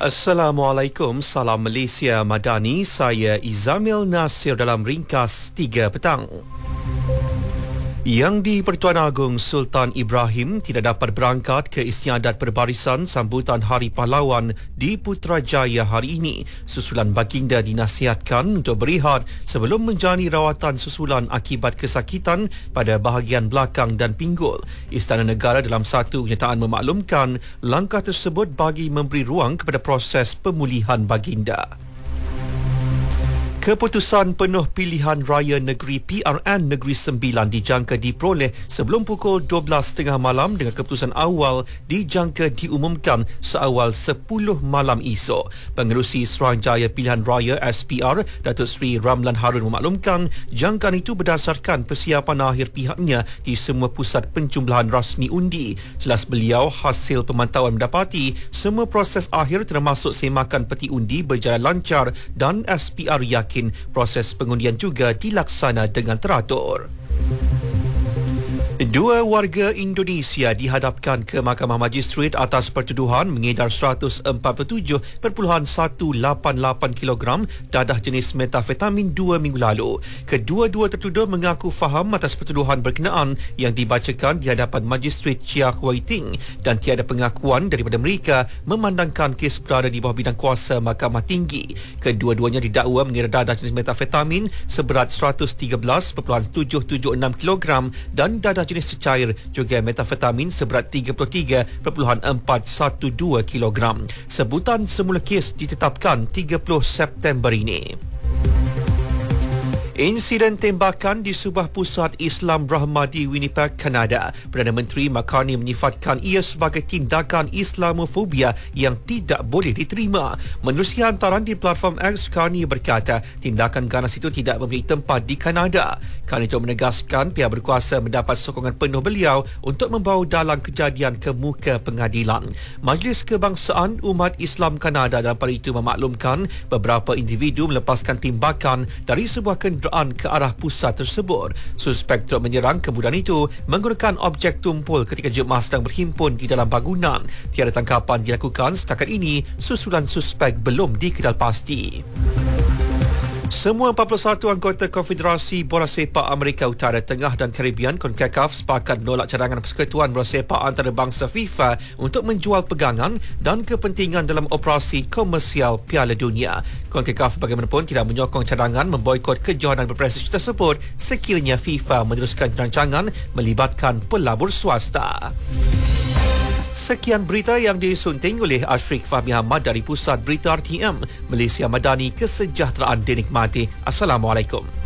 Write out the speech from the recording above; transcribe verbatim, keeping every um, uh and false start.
Assalamualaikum, salam Malaysia Madani, saya Izamil Nasir dalam ringkas tiga petang. Yang di-Pertuan Agong Sultan Ibrahim tidak dapat berangkat ke istiadat perbarisan sambutan Hari Pahlawan di Putrajaya hari ini. Susulan baginda dinasihatkan untuk berehat sebelum menjalani rawatan susulan akibat kesakitan pada bahagian belakang dan pinggul. Istana Negara dalam satu kenyataan memaklumkan langkah tersebut bagi memberi ruang kepada proses pemulihan baginda. Keputusan penuh pilihan raya negeri P R N Negeri Sembilan dijangka diperoleh sebelum pukul dua belas tiga puluh malam dengan keputusan awal dijangka diumumkan seawal sepuluh malam esok. Pengerusi Suruhanjaya Pilihan Raya S P R, Datuk Seri Ramlan Harun memaklumkan jangkaan itu berdasarkan persiapan akhir pihaknya di semua pusat penjumlahan rasmi undi. Jelas beliau, hasil pemantauan mendapati semua proses akhir termasuk semakan peti undi berjalan lancar dan S P R yakin proses pengundian juga dilaksana dengan teratur. Dua warga Indonesia dihadapkan ke Mahkamah Magistrate atas pertuduhan mengedar seratus empat puluh tujuh perpuluhan seratus lapan puluh lapan kilogram dadah jenis metafetamin dua minggu lalu. Kedua-dua tertuduh mengaku faham atas pertuduhan berkenaan yang dibacakan di hadapan Magistrate Chia Huai Ting dan tiada pengakuan daripada mereka memandangkan kes berada di bawah bidang kuasa Mahkamah Tinggi. Kedua-duanya didakwa mengedar dadah jenis metafetamin seberat seratus tiga belas perpuluhan tujuh tujuh enam kilogram dan dadah jenis cecair juga metafetamin seberat tiga puluh tiga perpuluhan empat satu dua kilogram. Sebutan semula kes ditetapkan tiga puluh September ini. Insiden tembakan di sebuah pusat Islam Brahma di Winnipeg, Kanada. Perdana Menteri Makani menyifatkan ia sebagai tindakan Islamofobia yang tidak boleh diterima. Menerusi hantaran di platform X, Carney berkata tindakan ganas itu tidak mempunyai tempat di Kanada. Carney juga menegaskan pihak berkuasa mendapat sokongan penuh beliau untuk membawa dalam kejadian ke muka pengadilan. Majlis Kebangsaan Umat Islam Kanada dalam pada itu memaklumkan beberapa individu melepaskan tembakan dari sebuah kenderaan ke arah pusat tersebut. Suspek turut menyerang kemudian itu menggunakan objek tumpul ketika jemaah sedang berhimpun di dalam bangunan. Tiada tangkapan dilakukan setakat ini. Susulan suspek belum dikenal pasti. Semua empat puluh satu anggota Konfederasi Bola Sepak Amerika Utara, Tengah dan Karibian CONCACAF sepakat menolak cadangan Persekutuan Bola Sepak Antarabangsa FIFA untuk menjual pegangan dan kepentingan dalam operasi komersial Piala Dunia. CONCACAF bagaimanapun tidak menyokong cadangan memboikot kejohanan berprestij tersebut sekiranya FIFA meneruskan rancangan melibatkan pelabur swasta. Sekian berita yang disunting oleh Ashrik Fahmi Ahmad dari Pusat Berita R T M Malaysia Madani. Kesejahteraan dinikmati. Assalamualaikum.